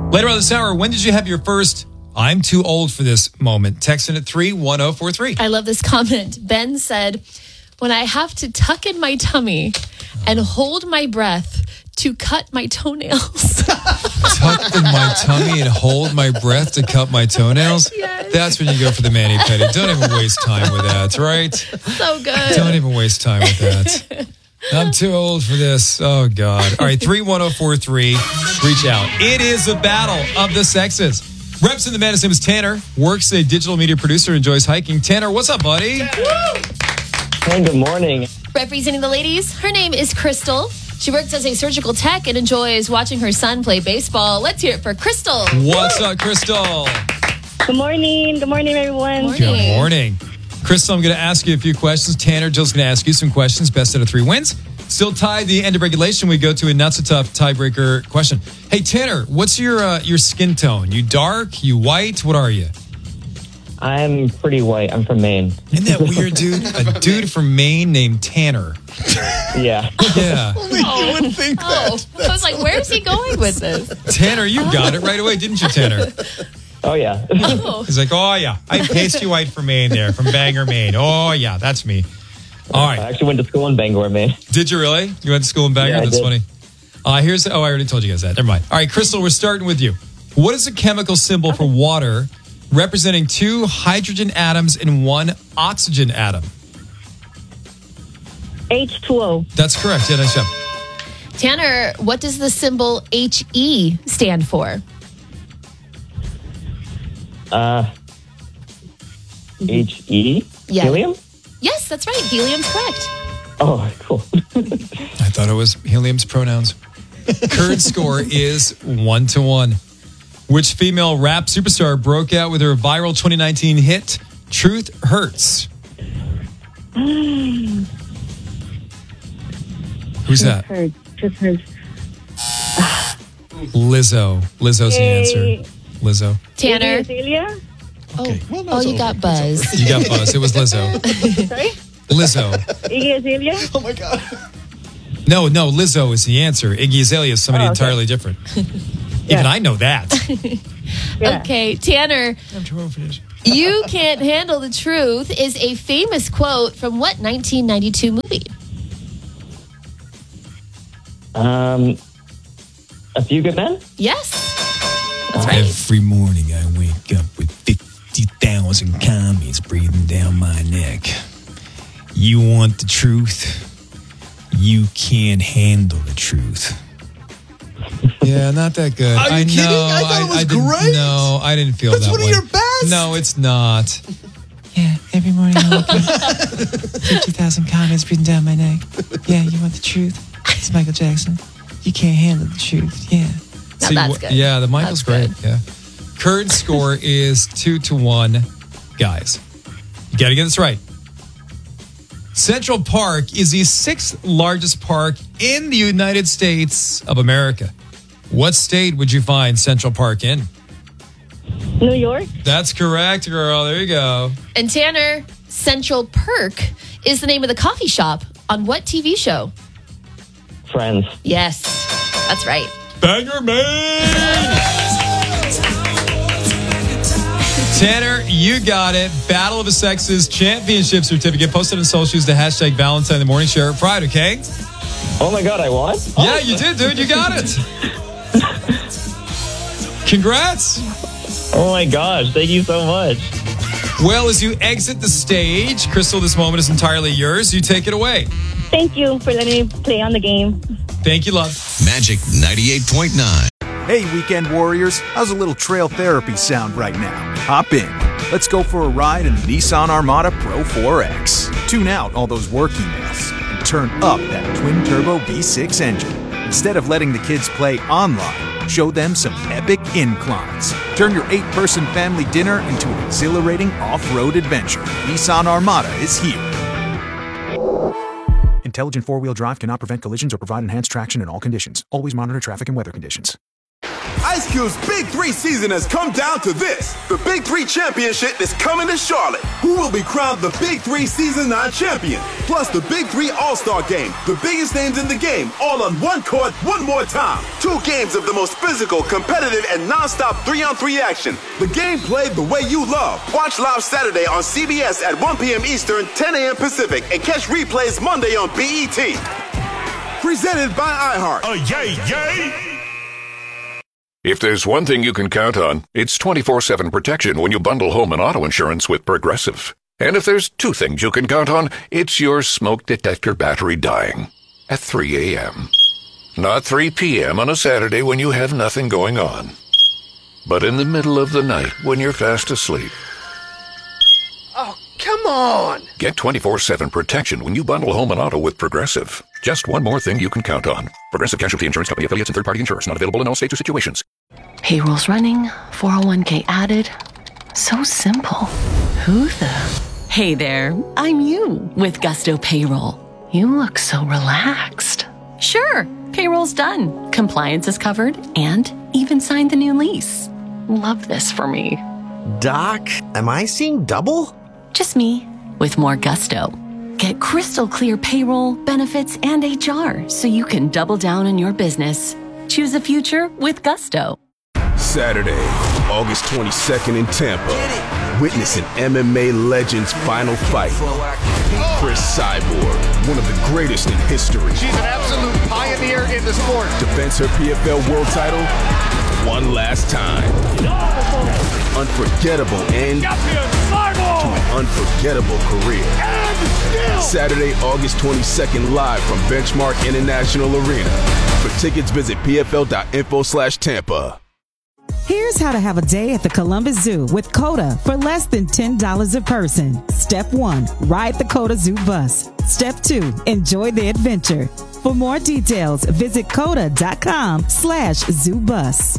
Later on this hour, when did you have your first I'm too old for this moment? Text in at 31043. I love this comment. Ben said, when I have to tuck in my tummy and hold my breath to cut my toenails. Tuck in my tummy and hold my breath to cut my toenails? Yes. That's when you go for the mani-pedi. Don't even waste time with that, right? So good. Don't even waste time with that. I'm too old for this. Oh, God. All right, 31043. Reach out. It is a battle of the sexes. Reps in the man. His name is Tanner. Works a digital media producer. Enjoys hiking. Tanner, what's up, buddy? Hey, good morning. Representing the ladies, her name is Crystal. She works as a surgical tech and enjoys watching her son play baseball. Let's hear it for Crystal. What's up, Crystal? Good morning. Good morning, everyone. Good morning. Crystal, I'm going to ask you a few questions. Tanner, Jill's going to ask you some questions. Best out of 3 wins. Still tied the end of regulation. We go to a not so tough tiebreaker question. Hey, Tanner, what's your skin tone? You dark? You white? What are you? I'm pretty white. I'm from Maine. Isn't that weird, dude? A dude from Maine named Tanner. Yeah. Yeah. You wouldn't think that. I was like, where's he going with this? Tanner, you got it right away, didn't you, Tanner? Oh, yeah. Oh. He's like, oh, yeah. I pasty white from Maine there, from Bangor, Maine. Oh, yeah, that's me. All I right. actually went to school in Bangor, Maine. Did you really? You went to school in Bangor? Yeah, I That's did. funny. I already told you guys that. Never mind. All right, Crystal, we're starting with you. What is the chemical symbol for water representing 2 hydrogen atoms and 1 oxygen atom? H2O. That's correct. Yeah, nice job. Tanner, what does the symbol HE stand for? H-E? Yeah. Helium? Yes, that's right. Helium's correct. Oh, cool. I thought it was helium's pronouns. Current score is 1-1. Which female rap superstar broke out with her viral 2019 hit, Truth Hurts? Who's that? Just heard. Lizzo. Lizzo's the answer. Lizzo. Tanner. Celia? Okay. Well, no, Oh, it's you over. got buzzed. You got buzzed. It was Lizzo. Sorry? Lizzo. Iggy Azalea? Oh, my God. No, Lizzo is the answer. Iggy Azalea is somebody Oh, okay. entirely different. Even I know that. Yeah. Okay, Tanner, I'm too old for this. you can't handle the truth is a famous quote from what 1992 movie? A Few Good Men? Yes. That's right. Every morning I wake up with 50,000 commies breathing down my neck. You want the truth? You can't handle the truth. Yeah, not that good. Are you kidding? I thought it was great. No, I didn't feel That's that one of way. your best. No, it's not. Yeah, every morning I wake up 50,000 commies breathing down my neck. Yeah, you want the truth? It's Michael Jackson. You can't handle the truth. Yeah. Now that's good. Yeah, the Michael's That's great. Yeah. Current score is 2-1. Guys, you got to get this right. Central Park is the 6th largest park in the United States of America. What state would you find Central Park in? New York? That's correct, girl. There you go. And Tanner, Central Perk is the name of the coffee shop on what TV show? Friends. Yes, that's right. Banger Man! Tanner, you got it. Battle of the Sexes Championship Certificate posted on socials the hashtag Valentine the Morning Share Pride, okay? Oh, my God, I won? Yeah, you did, dude. You got it. Congrats. Oh, my gosh. Thank you so much. Well, as you exit the stage, Crystal, this moment is entirely yours. You take it away. Thank you for letting me play on the game. Thank you, love. Magic 98.9. Hey, weekend warriors, how's a little trail therapy sound right now? Hop in. Let's go for a ride in the Nissan Armada Pro 4X. Tune out all those work emails and turn up that twin-turbo V6 engine. Instead of letting the kids play online, show them some epic inclines. Turn your 8-person family dinner into an exhilarating off-road adventure. Nissan Armada is here. Intelligent four-wheel drive cannot prevent collisions or provide enhanced traction in all conditions. Always monitor traffic and weather conditions. Ice Cube's Big 3 season has come down to this. The Big 3 Championship is coming to Charlotte. Who will be crowned the Big 3 Season 9 champion? Plus the Big 3 All-Star Game. The biggest names in the game, all on one court, one more time. 2 games of the most physical, competitive, and non-stop 3-on-3 action. The game played the way you love. Watch live Saturday on CBS at 1 p.m. Eastern, 10 a.m. Pacific, and catch replays Monday on BET. Presented by iHeart. Yay, yay! If there's one thing you can count on, it's 24/7 protection when you bundle home and auto insurance with Progressive. And if there's 2 things you can count on, it's your smoke detector battery dying at 3 a.m. Not 3 p.m. on a Saturday when you have nothing going on, but in the middle of the night when you're fast asleep. Oh, come on! Get 24/7 protection when you bundle home and auto with Progressive. Just one more thing you can count on. Progressive Casualty Insurance Company affiliates and third-party insurers. Not available in all states or situations. Payroll's running, 401k added. So simple. Who the? Hey there, I'm you with Gusto Payroll. You look so relaxed. Sure, payroll's done. Compliance is covered and even signed the new lease. Love this for me. Doc, am I seeing double? Just me with more gusto. Get crystal clear payroll, benefits, and HR so you can double down on your business. Choose a future with Gusto. Saturday, August 22nd in Tampa. Witness an MMA legend's final fight. Chris Cyborg, one of the greatest in history. She's an absolute pioneer in the sport. Defends her PFL world title one last time. Unforgettable end to an unforgettable career. Saturday, August 22nd, live from Benchmark International Arena. For tickets, visit pfl.info/Tampa. Here's how to have a day at the Columbus Zoo with COTA for less than $10 a person. Step 1, ride the COTA Zoo bus. Step 2, enjoy the adventure. For more details, visit COTA.com/ZooBus.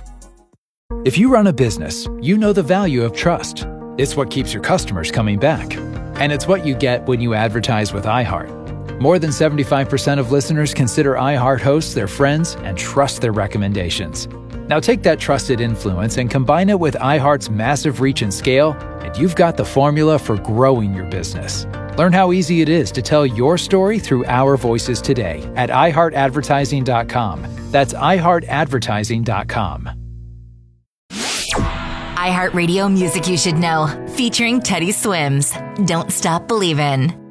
If you run a business, you know the value of trust. It's what keeps your customers coming back. And it's what you get when you advertise with iHeart. More than 75% of listeners consider iHeart hosts their friends and trust their recommendations. Now take that trusted influence and combine it with iHeart's massive reach and scale, and you've got the formula for growing your business. Learn how easy it is to tell your story through our voices today at iHeartAdvertising.com. That's iHeartAdvertising.com. iHeartRadio Music You Should Know, featuring Teddy Swims. Don't Stop Believin'.